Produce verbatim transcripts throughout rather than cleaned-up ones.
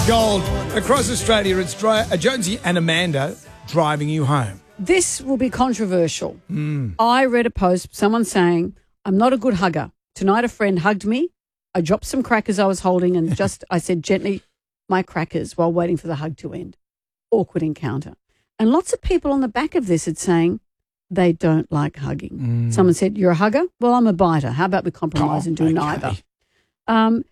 Gold. Across Australia, it's dry, uh, Jonesy and Amanda driving you home. This will be controversial. Mm. I read a post, someone saying, I'm not a good hugger. Tonight a friend hugged me. I dropped some crackers I was holding and just, I said gently, my crackers, while waiting for the hug to end. Awkward encounter. And lots of people on the back of this are saying they don't like hugging. Mm. Someone said, you're a hugger? Well, I'm a biter. How about we compromise Oh, and do okay. neither? Um,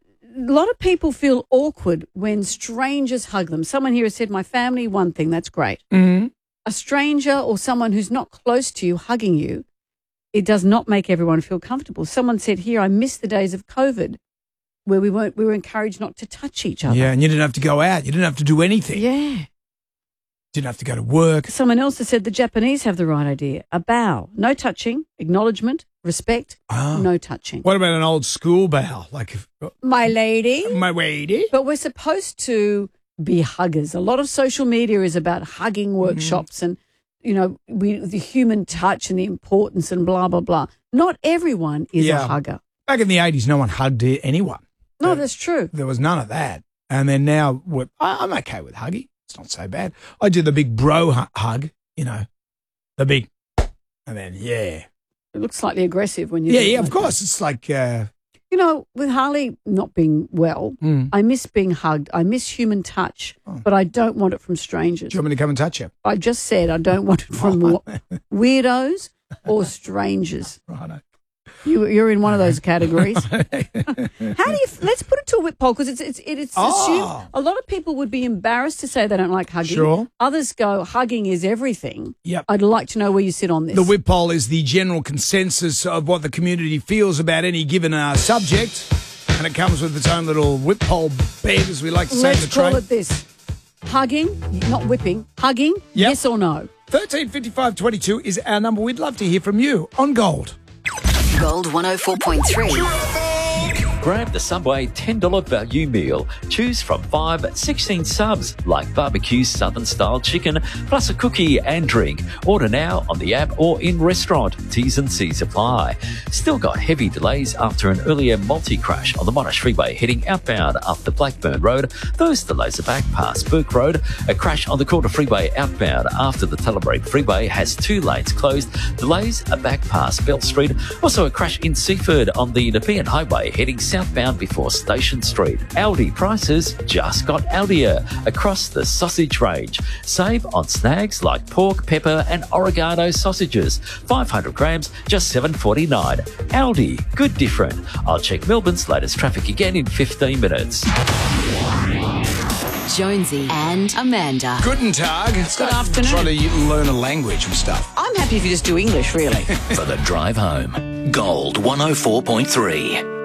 a lot of people feel awkward when strangers hug them. Someone here has said, my family, one thing, that's great. Mm. A stranger or someone who's not close to you hugging you, it does not make everyone feel comfortable. Someone said here, I miss the days of COVID where we weren't, we were encouraged not to touch each other. Yeah, and you didn't have to go out. You didn't have to do anything. Yeah. Didn't have to go to work. Someone else has said the Japanese have the right idea. A bow, no touching, acknowledgement, respect, Oh. no touching. What about an old school bow? Like, if, My lady. my lady? But we're supposed to be huggers. A lot of social media is about hugging workshops and, you know, we, the human touch and the importance and blah, blah, blah. Not everyone is Yeah. a hugger. Back in the eighties, no one hugged anyone. No, Uh, that's true. There was none of that. And then now, we're, I- I'm okay with hugging. It's not so bad. I do the big bro hu- hug, you know, the big, and then, yeah. It looks slightly aggressive when you Yeah, do it yeah, of like course. It's like, uh, that. You know, with Harley not being well, mm. I miss being hugged. I miss human touch, Oh. but I don't want it from strangers. do you want me to come and touch you? I just said I don't want it from wa- weirdos or strangers. Righto. You, you're in one of those categories. How do you? Let's put it to a whip poll because it's it's it's Oh. assumed a lot of people would be embarrassed to say they don't like hugging. Sure. Others go hugging is everything. Yep. I'd like to know where you sit on this. The whip poll is the general consensus of what the community feels about any given uh, subject, and it comes with its own little whip poll bed, as we like to say in Let's the call trade. it this: hugging, not whipping. Hugging, Yep. yes or no? thirteen fifty-five twenty-two is our number. We'd love to hear from you on Gold. Gold one oh four point three. Grab the Subway ten dollars value meal. Choose from five sixteen subs like barbecue southern style chicken plus a cookie and drink. Order now on the app or in restaurant. T's and C's apply. Still got heavy delays after an earlier multi-crash on the Monash Freeway heading outbound up the Blackburn Road. Those delays are back past Burke Road. A crash on the Calder Freeway outbound after the Telebrate Freeway has two lanes closed. Delays are back past Bell Street. Also a crash in Seaford on the Nepean Highway heading southbound before Station Street. Aldi prices just got Aldier across the sausage range. Save on snags like pork, pepper and oregano sausages. five hundred grams, just seven forty-nine. Aldi, good different. I'll check Melbourne's latest traffic again in fifteen minutes. Jonesy and Amanda. Guten Tag. Good afternoon. Try to learn a language and stuff. I'm happy if you just do English, really. For the drive home. Gold one oh four point three.